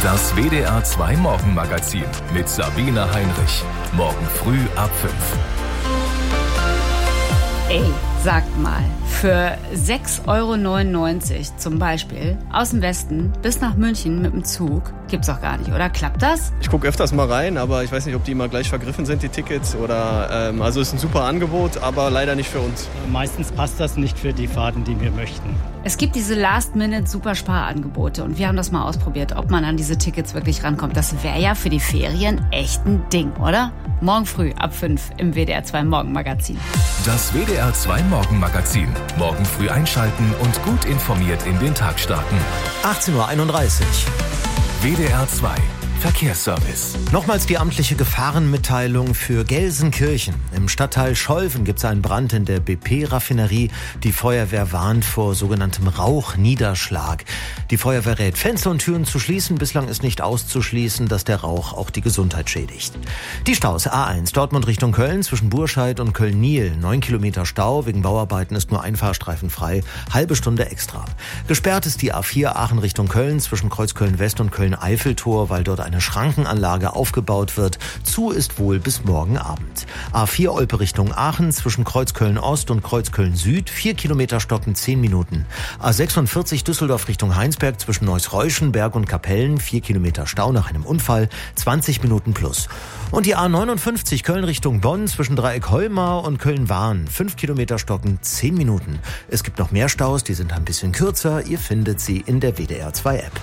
Das WDR 2 Morgenmagazin mit Sabine Heinrich. Morgen früh ab 5. Ey, sagt mal, für 6,99 € zum Beispiel aus dem Westen bis nach München mit dem Zug gibt's doch gar nicht, oder? Klappt das? Ich gucke öfters mal rein, aber ich weiß nicht, ob die immer gleich vergriffen sind, die Tickets. Also ist ein super Angebot, aber leider nicht für uns. Meistens passt das nicht für die Fahrten, die wir möchten. Es gibt diese Last-Minute-Supersparangebote und wir haben das mal ausprobiert, ob man an diese Tickets wirklich rankommt. Das wäre ja für die Ferien echt ein Ding, oder? Morgen früh ab 5 im WDR 2 Morgenmagazin. Das WDR 2 Morgenmagazin. Morgen früh einschalten und gut informiert in den Tag starten. 18:31 Uhr. WDR 2 Verkehrsservice. Nochmals die amtliche Gefahrenmitteilung für Gelsenkirchen. Im Stadtteil Scholven gibt es einen Brand in der BP-Raffinerie. Die Feuerwehr warnt vor sogenanntem Rauchniederschlag. Die Feuerwehr rät, Fenster und Türen zu schließen. Bislang ist nicht auszuschließen, dass der Rauch auch die Gesundheit schädigt. Die Staus A1 Dortmund Richtung Köln zwischen Burscheid und Köln-Niel. 9 Kilometer Stau. Wegen Bauarbeiten ist nur ein Fahrstreifen frei. Halbe Stunde extra. Gesperrt ist die A4 Aachen Richtung Köln zwischen Kreuzköln-West und Köln-Eiffeltor, weil dort eine Schrankenanlage aufgebaut wird. Zu ist wohl bis morgen Abend. A4 Olpe Richtung Aachen zwischen Kreuzköln-Ost und Kreuzköln-Süd. 4 Kilometer stoppen 10 Minuten. A46 Düsseldorf Richtung Heinsberg zwischen Neuss-Reuschenberg und Kapellen. 4 Kilometer Stau nach einem Unfall. 20 Minuten plus. Und die A59 Köln Richtung Bonn zwischen Dreieck Holmar und Köln-Wahn. 5 Kilometer stocken 10 Minuten. Es gibt noch mehr Staus, die sind ein bisschen kürzer. Ihr findet sie in der WDR 2 App.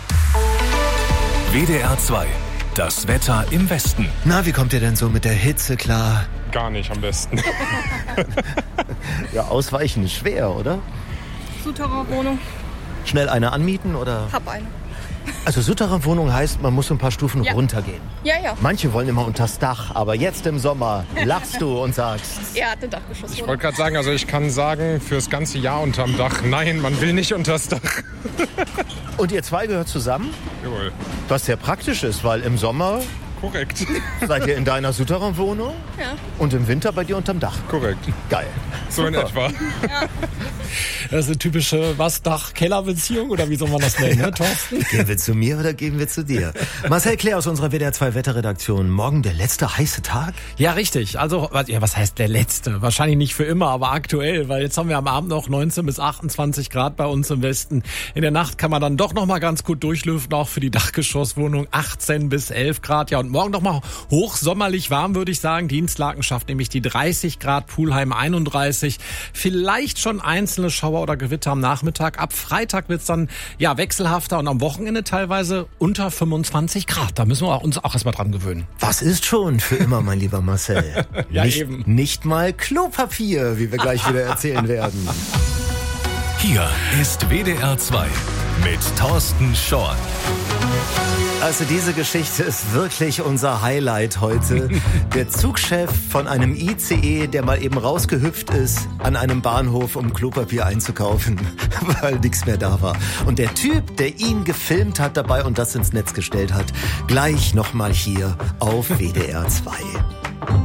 WDR 2. Das Wetter im Westen. Na, wie kommt ihr denn so mit der Hitze klar? Gar nicht am besten. Ja, ausweichen ist schwer, oder? Souterrain-Wohnung. Schnell eine anmieten, oder? Hab eine. Also Souterrain-Wohnung heißt, man muss ein paar Stufen runtergehen. Ja. Manche wollen immer unters Dach, aber jetzt im Sommer lachst du und sagst... Er hat eine Dachgeschosswohnung. Ich wollte gerade sagen, also ich kann sagen, fürs ganze Jahr unterm Dach, nein, man will nicht unters Dach. Und ihr zwei gehört zusammen? Jawohl. Was sehr praktisch ist, weil im Sommer Korrekt. seid ihr in deiner Souterrain-Wohnung Ja. und im Winter bei dir unterm Dach. Korrekt. Geil. So in etwa. Das ist eine typische Dach-Keller-Beziehung oder wie soll man das nennen, ne, Thorsten? Gehen wir zu mir oder gehen wir zu dir? Marcel Claire aus unserer WDR 2 Wetterredaktion. Morgen der letzte heiße Tag? Ja, richtig. Also, was heißt der letzte? Wahrscheinlich nicht für immer, aber aktuell, weil jetzt haben wir am Abend noch 19 bis 28 Grad bei uns im Westen. In der Nacht kann man dann doch noch mal ganz gut durchlüften, auch für die Dachgeschosswohnung 18 bis 11 Grad. Ja, und morgen noch mal hochsommerlich warm, würde ich sagen. Dienstlaken schafft nämlich die 30 Grad, Pulheim 31. Vielleicht schon einzelne Schauer oder Gewitter am Nachmittag. Ab Freitag wird's dann ja wechselhafter und am Wochenende teilweise unter 25 Grad. Da müssen wir uns auch erstmal dran gewöhnen. Was ist schon für immer, mein lieber Marcel? Ja, eben. Nicht mal Klopapier, wie wir gleich wieder erzählen werden. Hier ist WDR 2 mit Thorsten Schorn. Also diese Geschichte ist wirklich unser Highlight heute. Der Zugchef von einem ICE, der mal eben rausgehüpft ist an einem Bahnhof, um Klopapier einzukaufen, weil nichts mehr da war. Und der Typ, der ihn gefilmt hat dabei und das ins Netz gestellt hat, gleich nochmal hier auf WDR 2.